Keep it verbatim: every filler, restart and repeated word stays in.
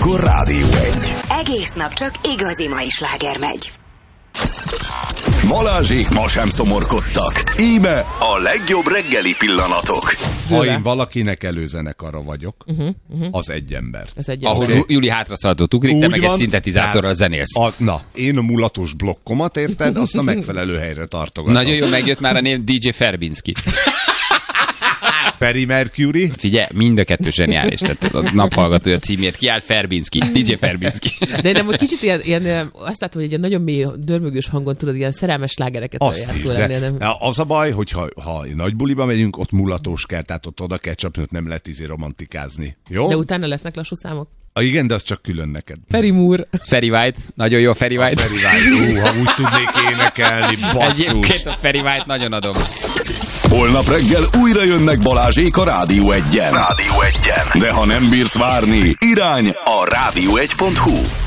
akkor Rádió egy. Egész nap csak igazi mai sláger megy. Balázsék ma sem szomorkodtak. Íme a legjobb reggeli pillanatok. Ha én valakinek előzenekarra vagyok, uh-huh, uh-huh. az egy ember. Ez egy Ahol ember. Júli hátraszaltott ugrik, te meg egy szintetizátorral zenélsz. A, na, én a mulatos blokkomat, érted? Azt a megfelelő helyre tartogatom. Nagyon jó megjött már a név dé dzsé Ferbinski. Freddie Mercury. Figyelj, mind a kettő zseniális. Tehát a naphallgatója címét kiáll Ferbinski, dé dzsé Ferbinski. De nem, hogy kicsit ilyen, ilyen, azt látom, hogy egy ilyen nagyon mély, dörmögős hangon tudod, ilyen szerelmes slágereket játszol lenni. Nem? Az a baj, hogy ha, ha nagy buliba megyünk, ott mulatós kell, tehát ott oda kell csapni, ott nem lehet izé romantikázni. Jó? De utána lesznek lassú számok? A, igen, de az csak külön neked. Ferry Moore. Ferry White, nagyon jó Ferry White. Ferry White, ú, ha úgy tudnék énekelni, basszus. Egyébként a Ferry White nagyon adom. Holnap reggel újra jönnek Balázsék a Rádió egyen. Rádió egyen. De ha nem bírsz várni, irány a rádió egy pont hu.